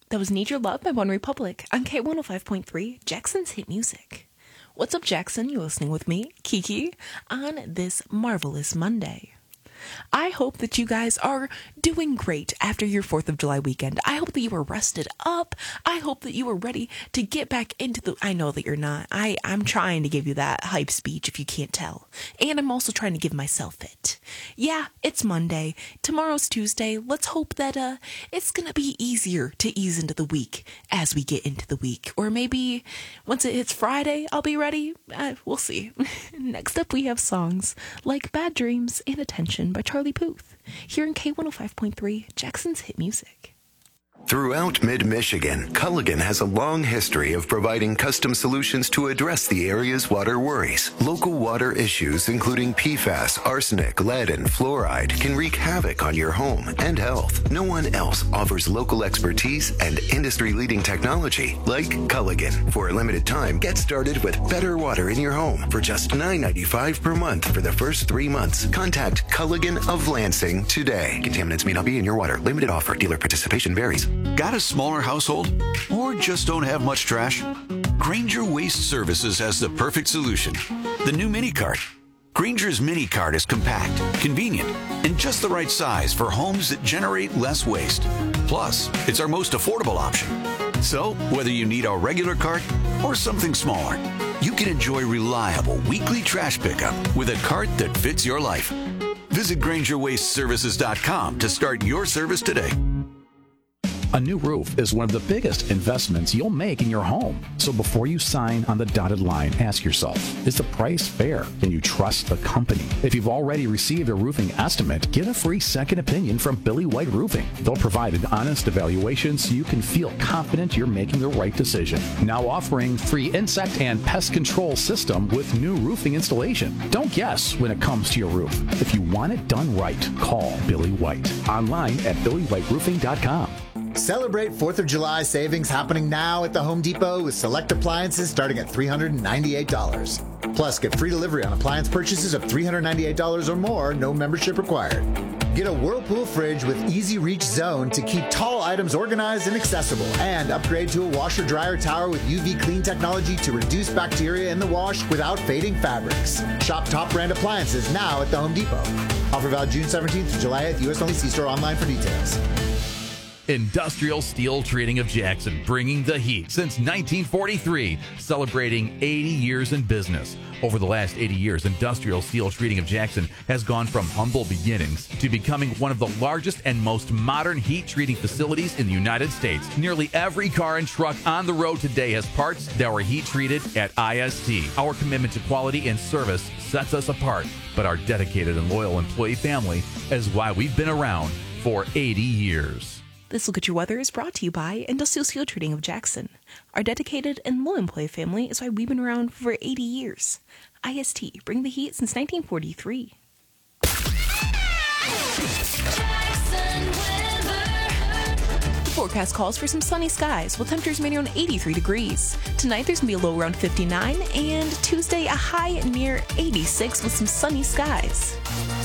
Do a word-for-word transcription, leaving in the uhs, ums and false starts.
That was Need Your Love by One Republic on K one oh five point three, Jackson's Hit Music. What's up, Jackson? You're listening with me, Kiki, on this marvelous Monday. I hope that you guys are doing great after your fourth of July weekend. I hope that you were rested up. I hope that you were ready to get back into the... I know that you're not. I, I'm trying to give you that hype speech if you can't tell. And I'm also trying to give myself it. Yeah, it's Monday. Tomorrow's Tuesday. Let's hope that uh, it's going to be easier to ease into the week as we get into the week. Or maybe once it hits Friday, I'll be ready. Uh, we'll see. Next up, we have songs like Bad Dreams and Attention by Charlie Puth, here in K one oh five point three, Jackson's Hit Music. Throughout mid-Michigan, Culligan has a long history of providing custom solutions to address the area's water worries. Local water issues, including P FAS, arsenic, lead, and fluoride, can wreak havoc on your home and health. No one else offers local expertise and industry-leading technology like Culligan. For a limited time, get started with better water in your home for just nine dollars and ninety-five cents per month for the first three months. Contact Culligan of Lansing today. Contaminants may not be in your water. Limited offer. Dealer participation varies. Got a smaller household? Or just don't have much trash? Grainger Waste Services has the perfect solution. The new mini cart. Grainger's mini cart is compact, convenient, and just the right size for homes that generate less waste. Plus, it's our most affordable option. So, whether you need a regular cart or something smaller, you can enjoy reliable weekly trash pickup with a cart that fits your life. Visit Grainger Waste Services dot com to start your service today. A new roof is one of the biggest investments you'll make in your home. So before you sign on the dotted line, ask yourself, is the price fair? Can you trust the company? If you've already received a roofing estimate, get a free second opinion from Billy White Roofing. They'll provide an honest evaluation so you can feel confident you're making the right decision. Now offering free insect and pest control system with new roofing installation. Don't guess when it comes to your roof. If you want it done right, call Billy White. Online at billy white roofing dot com. Celebrate fourth of July savings happening now at the Home Depot with select appliances starting at three hundred ninety-eight dollars. Plus, get free delivery on appliance purchases of three hundred ninety-eight dollars or more, no membership required. Get a Whirlpool fridge with easy reach zone to keep tall items organized and accessible. And upgrade to a washer dryer tower with U V clean technology to reduce bacteria in the wash without fading fabrics. Shop top brand appliances now at the Home Depot. Offer valid June seventeenth to July eighth, U S only. See store online for details. Industrial Steel Trading of Jackson, bringing the heat since nineteen forty-three, celebrating eighty years in business. Over the last eighty years, Industrial Steel Treating of Jackson has gone from humble beginnings to becoming one of the largest and most modern heat treating facilities in the United States. Nearly every car and truck on the road today has parts that were heat treated at I S T. Our commitment to quality and service sets us apart, but our dedicated and loyal employee family is why we've been around for eighty years. This Look at Your Weather is brought to you by Industrial Steel Trading of Jackson. Our dedicated and loyal employee family is why we've been around for eighty years. I S T, bring the heat since nineteen forty-three. The forecast calls for some sunny skies, with temperatures mainly around eighty-three degrees. Tonight there's going to be a low around fifty-nine, and Tuesday a high near eighty-six with some sunny skies.